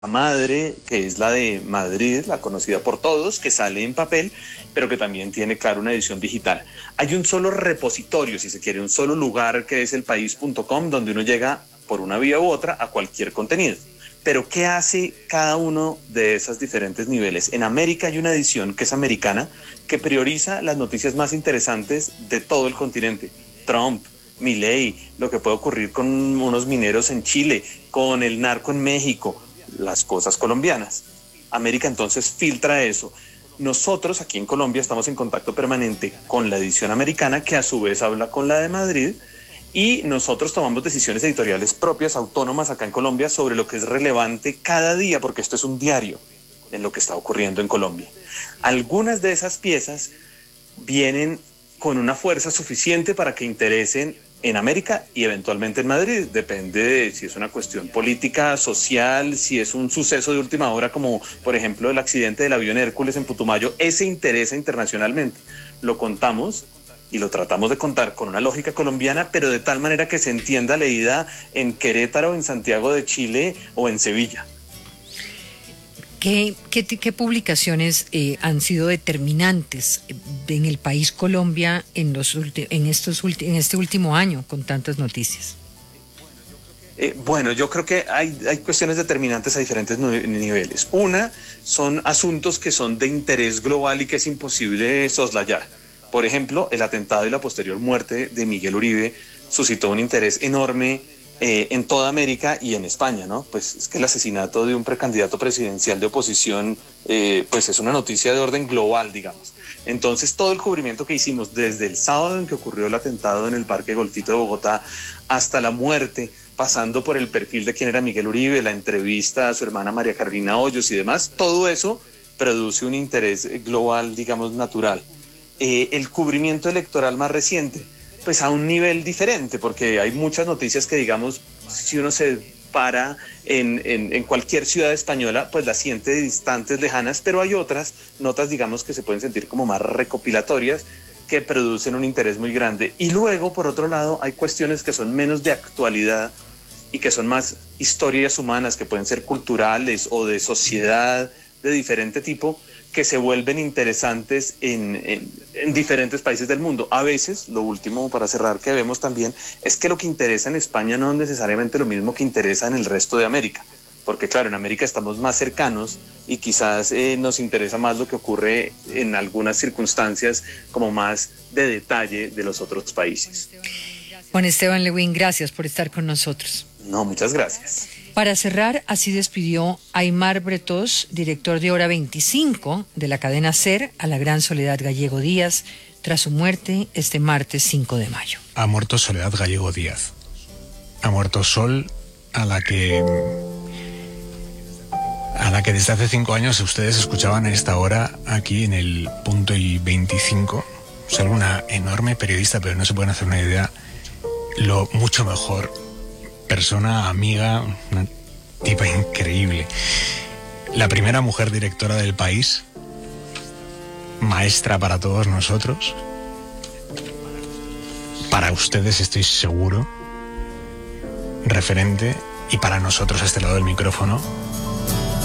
madre, que es la de Madrid, la conocida por todos, que sale en papel, pero que también tiene, claro, una edición digital. Hay un solo repositorio, si se quiere, un solo lugar, que es elpaís.com, donde uno llega por una vía u otra a cualquier contenido. Pero ¿qué hace cada uno de esos diferentes niveles? En América hay una edición que es americana, que prioriza las noticias más interesantes de todo el continente. Trump, Milei, lo que puede ocurrir con unos mineros en Chile, con el narco en México, las cosas colombianas. América entonces filtra eso. Nosotros aquí en Colombia estamos en contacto permanente con la edición americana, que a su vez habla con la de Madrid, y nosotros tomamos decisiones editoriales propias, autónomas acá en Colombia, sobre lo que es relevante cada día, porque esto es un diario en lo que está ocurriendo en Colombia. Algunas de esas piezas vienen con una fuerza suficiente para que interesen en América y eventualmente en Madrid. Depende de si es una cuestión política, social, si es un suceso de última hora, como por ejemplo el accidente del avión Hércules en Putumayo. Ese interesa internacionalmente. Lo contamos y lo tratamos de contar con una lógica colombiana, pero de tal manera que se entienda leída en Querétaro, en Santiago de Chile o en Sevilla. ¿Qué publicaciones han sido determinantes en el país Colombia en este último año con tantas noticias? Bueno, yo creo que hay cuestiones determinantes a diferentes niveles. Una, son asuntos que son de interés global y que es imposible soslayar. Por ejemplo, el atentado y la posterior muerte de Miguel Uribe suscitó un interés enorme en toda América y en España, ¿no? Pues es que el asesinato de un precandidato presidencial de oposición, pues es una noticia de orden global, digamos. Entonces, todo el cubrimiento que hicimos desde el sábado en que ocurrió el atentado en el Parque Golfito de Bogotá hasta la muerte, pasando por el perfil de quién era Miguel Uribe, la entrevista a su hermana María Carolina Hoyos y demás, todo eso produce un interés global, digamos, natural. El cubrimiento electoral más reciente, pues a un nivel diferente, porque hay muchas noticias que, digamos, si uno se para en cualquier ciudad española, pues las siente distantes, lejanas, pero hay otras notas, digamos, que se pueden sentir como más recopilatorias, que producen un interés muy grande. Y luego, por otro lado, hay cuestiones que son menos de actualidad y que son más historias humanas, que pueden ser culturales o de sociedad de diferente tipo, que se vuelven interesantes en diferentes países del mundo. A veces, lo último para cerrar que vemos también, es que lo que interesa en España no es necesariamente lo mismo que interesa en el resto de América, porque claro, en América estamos más cercanos y quizás nos interesa más lo que ocurre en algunas circunstancias como más de detalle de los otros países. Juan Esteban Lewin, gracias por estar con nosotros. No, muchas gracias. Para cerrar, así despidió Aymar Bretós, director de Hora 25 de la cadena SER, a la gran Soledad Gallego Díaz, tras su muerte este martes 5 de mayo. Ha muerto Soledad Gallego Díaz. Ha muerto Sol, a la que desde hace 5 años ustedes escuchaban a esta hora aquí en el Punto y 25. Sol, una enorme periodista, pero no se pueden hacer una idea lo mucho mejor. Persona, amiga, una tipa increíble. La primera mujer directora del país, maestra para todos nosotros, para ustedes estoy seguro, referente, y para nosotros a este lado del micrófono,